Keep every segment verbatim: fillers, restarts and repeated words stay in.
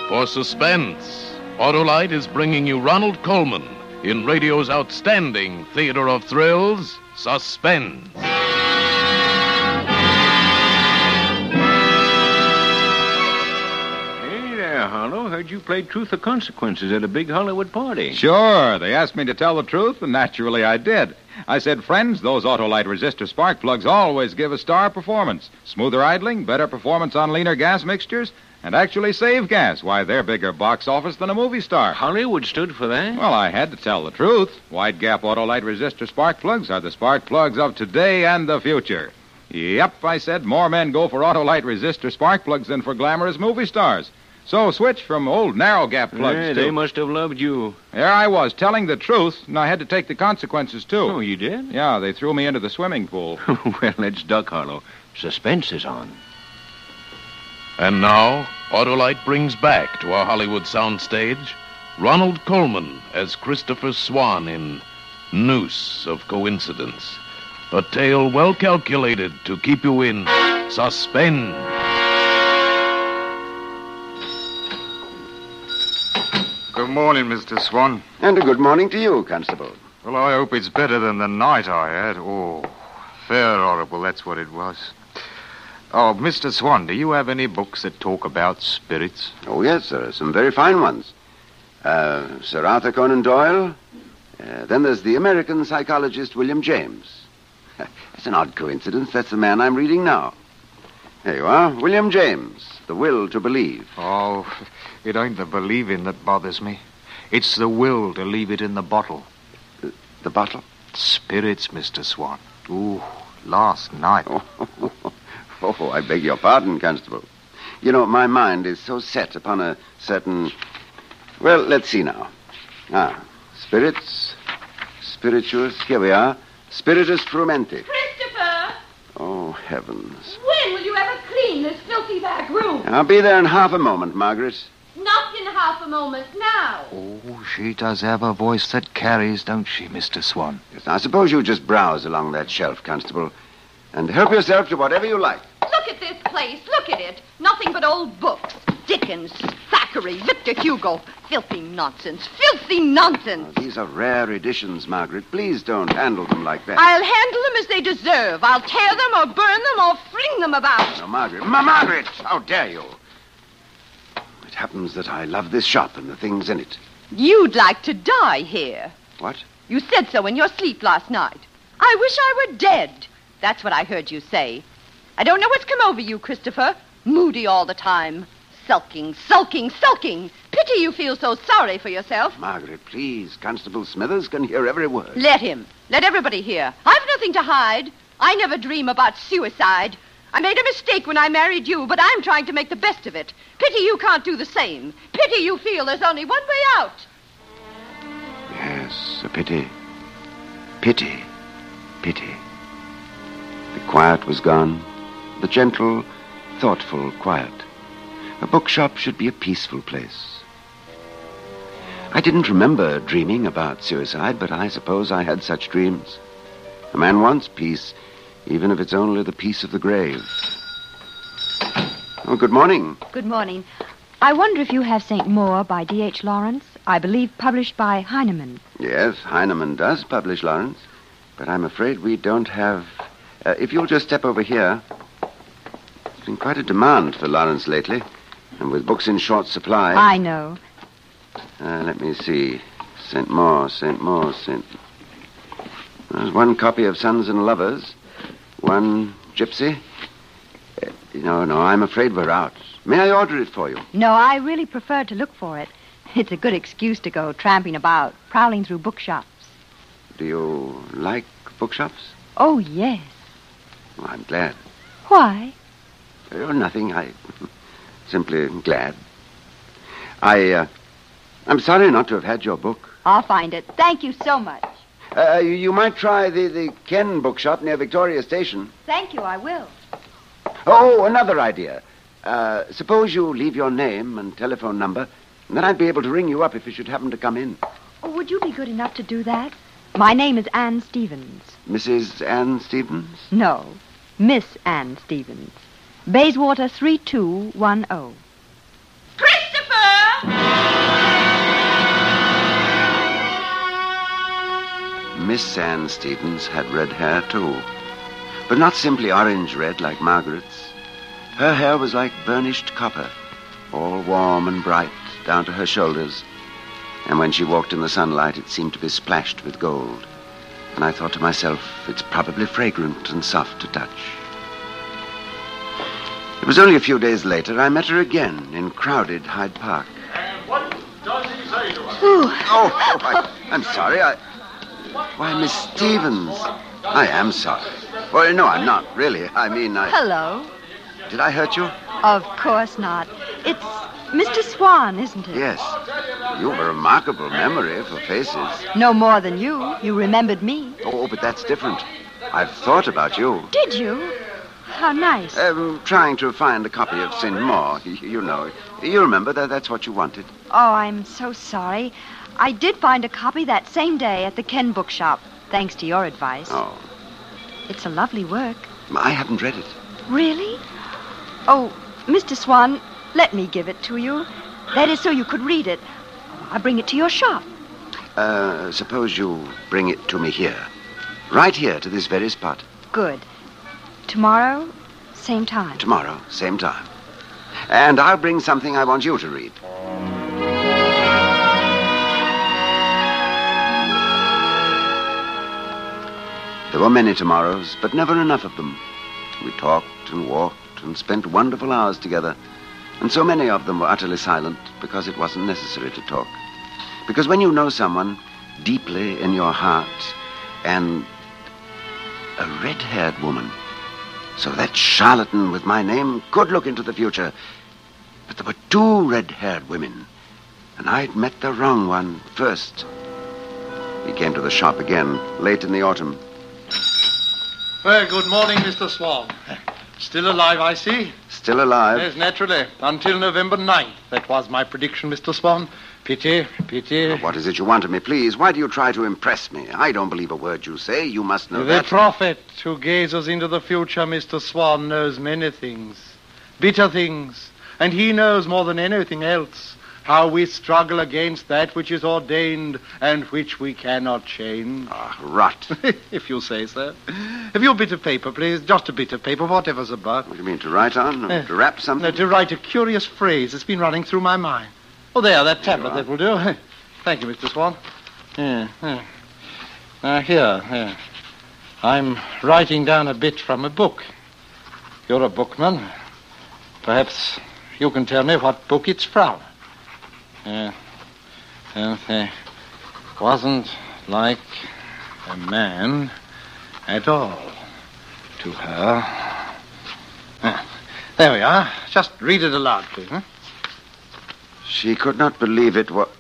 for suspense. Autolite is bringing you Ronald Colman in radio's outstanding theater of thrills, Suspense. Hey there, Harlow. Heard you played Truth or Consequences at a big Hollywood party. Sure. They asked me to tell the truth, and naturally I did. I said, friends, those Autolite resistor spark plugs always give a star performance. Smoother idling, better performance on leaner gas mixtures, and actually save gas. Why, they're bigger box office than a movie star. Hollywood stood for that? Well, I had to tell the truth. Wide gap Autolite resistor spark plugs are the spark plugs of today and the future. Yep, I said, more men go for Autolite resistor spark plugs than for glamorous movie stars. So switch from old narrow gap plugs Yeah, to... they must have loved you. There I was, telling the truth, and I had to take the consequences, too. Oh, you did? Yeah, they threw me into the swimming pool. Well, let's duck, Harlow. Suspense is on. And now, Autolite brings back to our Hollywood soundstage Ronald Colman as Christopher Swan in Noose of Coincidence. A tale well calculated to keep you in suspense. Good morning, Mister Swan. And a good morning to you, Constable. Well, I hope it's better than the night I had. Oh, fair horrible, that's what it was. Oh, Mister Swan, do you have any books that talk about spirits? Oh, yes, there are some very fine ones. Uh, Sir Arthur Conan Doyle. Uh, then there's the American psychologist William James. It's an odd coincidence. That's the man I'm reading now. There you are, William James, The Will to Believe. Oh, it ain't the believing that bothers me. It's the will to leave it in the bottle. The, the bottle? Spirits, Mister Swan. Ooh, last night. Oh, oh, I beg your pardon, Constable. You know, my mind is so set upon a certain... Well, let's see now. Ah, spirits, spirituous, here we are. Spiritus frumenti. Christopher! Oh, heavens. When will you ever clean this filthy back room? I'll be there in half a moment, Margaret. Not in half a moment, now. Oh, she does have a voice that carries, don't she, Mister Swan? Yes, I suppose you just browse along that shelf, Constable, and help yourself to whatever you like. Look at this place. Look at it. Nothing but old books. Dickens, Thackeray, Victor Hugo. Filthy nonsense. Filthy nonsense. Oh, these are rare editions, Margaret. Please don't handle them like that. I'll handle them as they deserve. I'll tear them or burn them or fling them about. No, Margaret. Ma- Margaret! How dare you? It happens that I love this shop and the things in it. You'd like to die here. What? You said so in your sleep last night. I wish I were dead. That's what I heard you say. I don't know what's come over you, Christopher. Moody all the time. Sulking, sulking, sulking. Pity you feel so sorry for yourself. Margaret, please. Constable Smithers can hear every word. Let him. Let everybody hear. I've nothing to hide. I never dream about suicide. I made a mistake when I married you, but I'm trying to make the best of it. Pity you can't do the same. Pity you feel there's only one way out. Yes, a pity. Pity. Pity. The quiet was gone. The gentle, thoughtful quiet. A bookshop should be a peaceful place. I didn't remember dreaming about suicide, but I suppose I had such dreams. A man wants peace, even if it's only the peace of the grave. Oh, good morning. Good morning. I wonder if you have Saint Maur by D H Lawrence, I believe published by Heinemann. Yes, Heinemann does publish Lawrence, but I'm afraid we don't have... Uh, if you'll just step over here. There's been quite a demand for Lawrence lately, and with books in short supply... I know. Uh, let me see. Saint Maur, Saint Maur, Saint... There's one copy of Sons and Lovers, one Gypsy. Uh, no, no, I'm afraid we're out. May I order it for you? No, I really prefer to look for it. It's a good excuse to go tramping about, prowling through bookshops. Do you like bookshops? Oh, yes. Well, I'm glad. Why? Oh, nothing. I simply glad. I, uh, I'm sorry not to have had your book. I'll find it. Thank you so much. Uh, you, you might try the, the Ken bookshop near Victoria Station. Thank you, I will. Oh, another idea. Uh, suppose you leave your name and telephone number, and then I'd be able to ring you up if you should happen to come in. Oh, would you be good enough to do that? My name is Anne Stevens. Missus Anne Stevens? No, Miss Anne Stevens. Bayswater three two one zero. Christopher! Miss Anne Stevens had red hair, too. But not simply orange red like Margaret's. Her hair was like burnished copper, all warm and bright down to her shoulders. And when she walked in the sunlight, it seemed to be splashed with gold. And I thought to myself, it's probably fragrant and soft to touch. It was only a few days later I met her again in crowded Hyde Park. And what does he say to us? Oh, oh I, I'm sorry. I... Why, Miss Stevens. I am sorry. Well, no, I'm not, really. I mean, I... Hello. Did I hurt you? Of course not. It's Mister Swan, isn't it? Yes. You have a remarkable memory for faces. No more than you. You remembered me. Oh, but that's different. I've thought about you. Did you? How nice. Um, trying to find a copy of Saint Maur. You know. You remember that that's what you wanted. Oh, I'm so sorry. I did find a copy that same day at the Ken bookshop, thanks to your advice. Oh. It's a lovely work. I haven't read it. Really? Oh, Mister Swan, let me give it to you. That is so you could read it. I'll bring it to your shop. Uh, suppose you bring it to me here. Right here, to this very spot. Good. Tomorrow, same time. Tomorrow, same time. And I'll bring something I want you to read. There were many tomorrows, but never enough of them. We talked and walked and spent wonderful hours together. And so many of them were utterly silent because it wasn't necessary to talk. Because when you know someone deeply in your heart, and a red-haired woman, so that charlatan with my name could look into the future. But there were two red-haired women, and I'd met the wrong one first. He came to the shop again, late in the autumn. Well, good morning, Mister Swan. Still alive, I see. Still alive? Yes, naturally. Until November ninth. That was my prediction, Mister Swan. Pity, pity. Oh, what is it you want of me, please? Why do you try to impress me? I don't believe a word you say. You must know the that. The prophet who gazes into the future, Mister Swan, knows many things. Bitter things. And he knows more than anything else how we struggle against that which is ordained and which we cannot change. Ah, rot. If you say so. Have you a bit of paper, please? Just a bit of paper, whatever's about. What do you mean, to write on? Or Uh, to rap something? No, to write a curious phrase that's been running through my mind. Oh, there, that tablet, that will do. Thank you, Mister Swan. Yeah, yeah. Now, here, here. I'm writing down a bit from a book. You're a bookman. Perhaps you can tell me what book it's from. Uh, uh, uh, wasn't like a man at all to her. Uh, there we are. Just read it aloud, please. Huh? She could not believe it wa-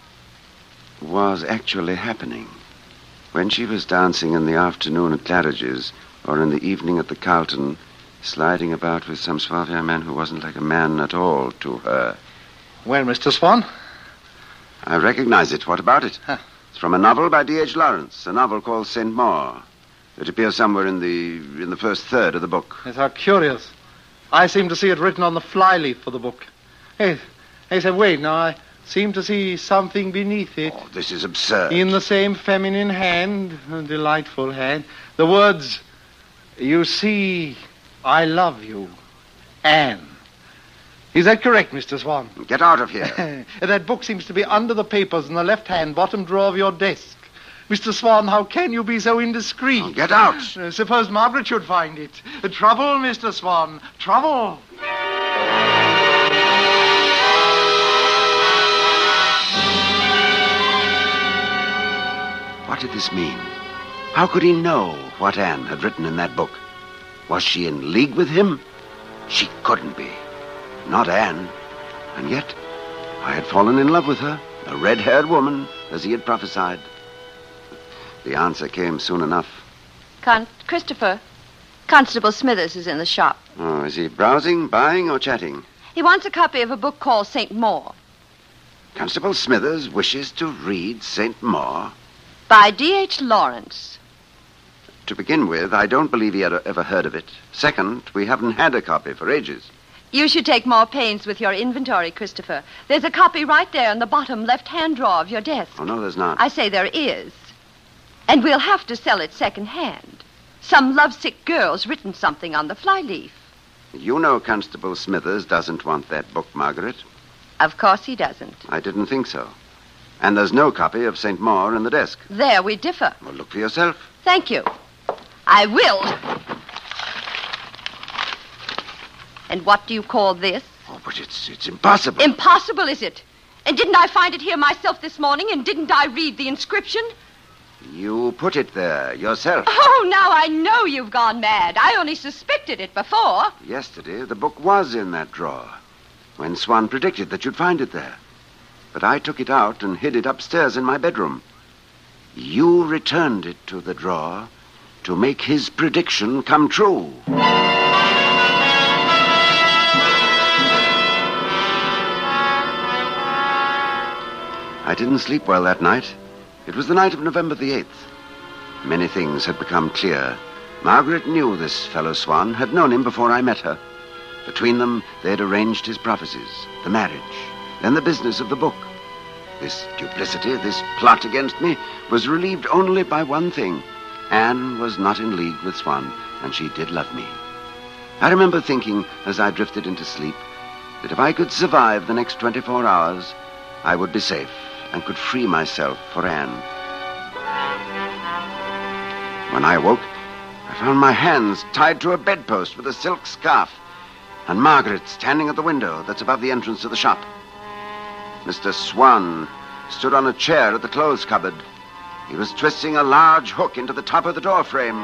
was actually happening. When she was dancing in the afternoon at Claridge's, or in the evening at the Carlton, sliding about with some suave young man who wasn't like a man at all to her. Well, Mister Swan? I recognize it. What about it? Huh. It's from a novel by D H Lawrence, a novel called Saint Maur. It appears somewhere in the in the first third of the book. It's how curious. I seem to see it written on the flyleaf for the book. Hey, hey, say, wait, now, I seem to see something beneath it. Oh, this is absurd. In the same feminine hand, a delightful hand, the words, "You see, I love you, Anne." Is that correct, Mister Swan? Get out of here. That book seems to be under the papers in the left-hand bottom drawer of your desk. Mister Swan, how can you be so indiscreet? Oh, get out. Uh, suppose Margaret should find it. Uh, trouble, Mister Swan, trouble. What did this mean? How could he know what Anne had written in that book? Was she in league with him? She couldn't be. Not Anne. And yet, I had fallen in love with her, a red-haired woman, as he had prophesied. The answer came soon enough. Con- Christopher, Constable Smithers is in the shop. Oh, is he browsing, buying, or chatting? He wants a copy of a book called Saint Maur Constable Smithers wishes to read Saint Maur. by D H Lawrence. To begin with, I don't believe he had ever heard of it. Second, we haven't had a copy for ages. You should take more pains with your inventory, Christopher. There's a copy right there in the bottom left-hand drawer of your desk. Oh, no, there's not. I say there is. And we'll have to sell it second-hand. Some lovesick girl's written something on the flyleaf. You know Constable Smithers doesn't want that book, Margaret. Of course he doesn't. I didn't think so. And there's no copy of Saint Maur in the desk. There we differ. Well, look for yourself. Thank you. I will. And what do you call this? Oh, but it's it's impossible. Impossible, is it? And didn't I find it here myself this morning, and didn't I read the inscription? You put it there yourself. Oh, now I know you've gone mad. I only suspected it before. Yesterday, the book was in that drawer, when Swan predicted that you'd find it there. But I took it out and hid it upstairs in my bedroom. You returned it to the drawer to make his prediction come true. I didn't sleep well that night. It was the night of November the eighth. Many things had become clear. Margaret knew this fellow Swan, had known him before I met her. Between them, they had arranged his prophecies, the marriage, and the business of the book. This duplicity, this plot against me, was relieved only by one thing. Anne was not in league with Swan, and she did love me. I remember thinking, as I drifted into sleep, that if I could survive the next twenty-four hours, I would be safe and could free myself for Anne. When I awoke, I found my hands tied to a bedpost with a silk scarf, and Margaret standing at the window that's above the entrance to the shop. Mister Swan stood on a chair at the clothes cupboard. He was twisting a large hook into the top of the door frame.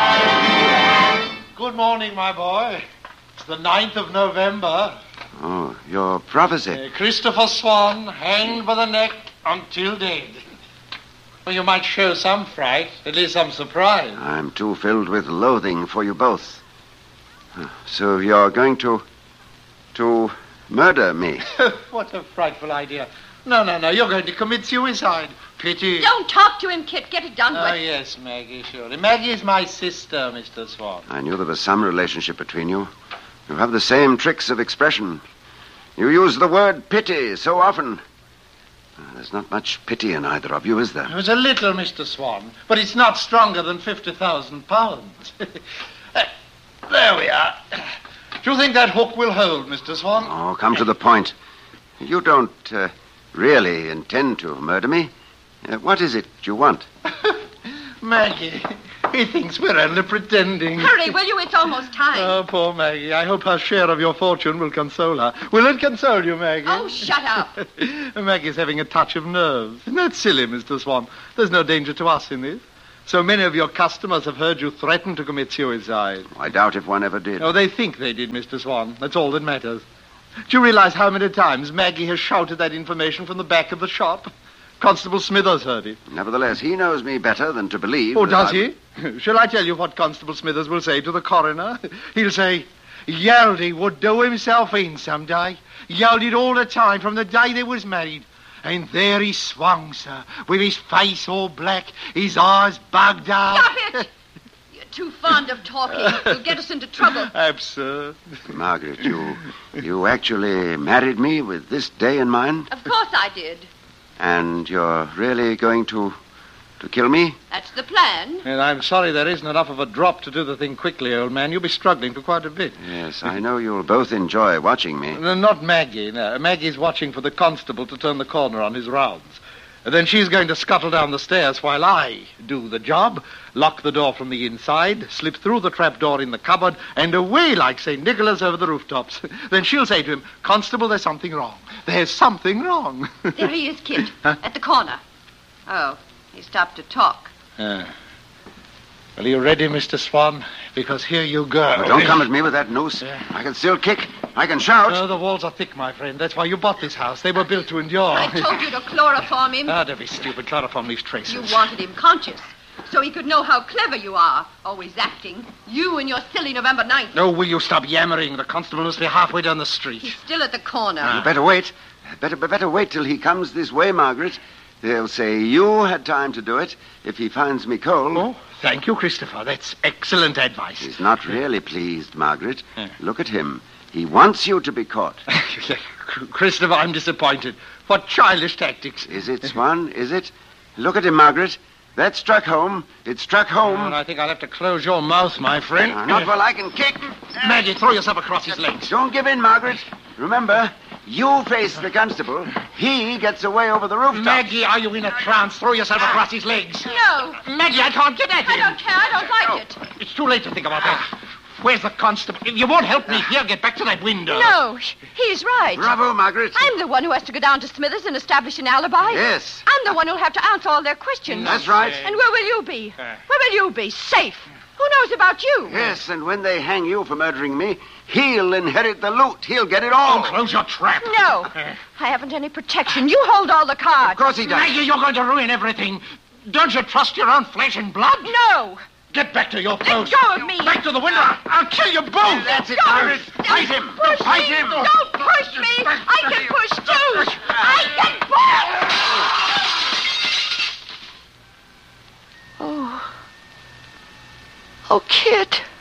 Good morning, my boy. It's the ninth of November. Oh, your prophecy. Uh, Christopher Swan, hanged by the neck until dead. Well, you might show some fright, at least some surprise. I'm too filled with loathing for you both. So you're going to... to murder me? What a frightful idea. No, no, no, you're going to commit suicide. Pity. Don't talk to him, Kit. Get it done Oh, with. yes, Maggie, surely. Maggie is my sister, Mister Swan. I knew there was some relationship between you. You have the same tricks of expression. You use the word pity so often. There's not much pity in either of you, is there? It was a little, Mister Swan, but it's not stronger than fifty thousand pounds. Uh, there we are. Do you think that hook will hold, Mister Swan? Oh, come to the point. You don't uh, really intend to murder me. Uh, what is it you want? Maggie, he thinks we're only pretending. Hurry, will you? It's almost time. Oh, poor Maggie. I hope her share of your fortune will console her. Will it console you, Maggie? Oh, shut up. Maggie's having a touch of nerves. Isn't that silly, Mister Swan? There's no danger to us in this. So many of your customers have heard you threaten to commit suicide. I doubt if one ever did. Oh, they think they did, Mister Swan. That's all that matters. Do you realize how many times Maggie has shouted that information from the back of the shop? Constable Smithers heard it. Nevertheless, he knows me better than to believe. Oh, that does I- he? Shall I tell you what Constable Smithers will say to the coroner? He'll say, Yaldy would do himself in some day. Yelled it all the time from the day they was married. And there he swung, sir, with his face all black, his eyes bugged out. Stop it! You're too fond of talking. You'll get us into trouble. Absurd. Margaret, you you actually married me with this day in mind? Of course I did. And you're really going to to kill me? That's the plan. And I'm sorry there isn't enough of a drop to do the thing quickly, old man. You'll be struggling for quite a bit. Yes, I know you'll both enjoy watching me. No, not Maggie. No. Maggie's watching for the constable to turn the corner on his rounds. And then she's going to scuttle down the stairs while I do the job, lock the door from the inside, slip through the trapdoor in the cupboard, and away like Saint Nicholas over the rooftops. Then she'll say to him, Constable, there's something wrong. There's something wrong. There he is, Kit, Huh? at the corner. Oh, he stopped to talk. Uh, well, are you ready, Mister Swan? Because here you go. Oh, don't come at me with that noose. Yeah. I can still kick. I can shout. No, the walls are thick, my friend. That's why you bought this house. They were built to endure. I told you to chloroform him. Ah, don't be stupid. Chloroform leaves traces. You wanted him conscious, so he could know how clever you are, always acting. You and your silly November ninth. No, will you stop yammering? The constable must be halfway down the street. He's still at the corner. You better wait. Better, better wait till he comes this way, Margaret. They'll say you had time to do it if he finds me cold. Oh, thank you, Christopher. That's excellent advice. He's not really pleased, Margaret. Yeah. Look at him. He wants you to be caught. Christopher, I'm disappointed. What childish tactics. Is it, Swan? Is it? Look at him, Margaret. That struck home. It struck home. And I think I'll have to close your mouth, my friend. Uh, not while I can kick. Maggie, throw yourself across his legs. Don't give in, Margaret. Remember, you face the constable. He gets away over the rooftop. Maggie, are you in a trance? Throw yourself across his legs. No. Maggie, I can't get at him. I don't care. I don't like it. It's too late to think about that. Where's the constable? If you won't help me here, get back to that window. No, he's right. Bravo, Margaret. I'm the one who has to go down to Smithers and establish an alibi. Yes. I'm the one who'll have to answer all their questions. That's right. And where will you be? Where will you be? Safe. Who knows about you? Yes, and when they hang you for murdering me, he'll inherit the loot. He'll get it all. Oh, close your trap. No. I haven't any protection. You hold all the cards. Of course he does. Maggie, you're going to ruin everything. Don't you trust your own flesh and blood? No. Get back to your post. Let go of me. Back to the window. I'll kill you both. That's it, Don't. Margaret. Fight him. Push Fight me. him. Don't push me. I can push too. I can push. Oh. Oh, Kit.